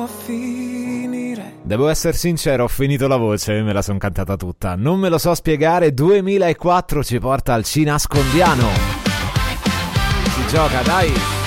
Devo essere sincero, ho finito la voce, me la son cantata tutta. Non me lo so spiegare. 2004 ci porta al Cinascondiano. Si gioca, dai.